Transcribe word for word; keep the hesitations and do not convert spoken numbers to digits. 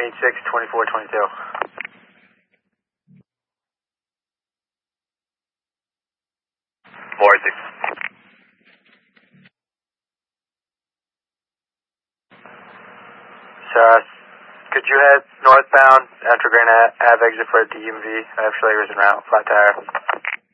eight six, twenty-four twenty-two. four six. So, could you head northbound, enter Grand Ave exit for a D M V? I have Schlegers en route, flat tire.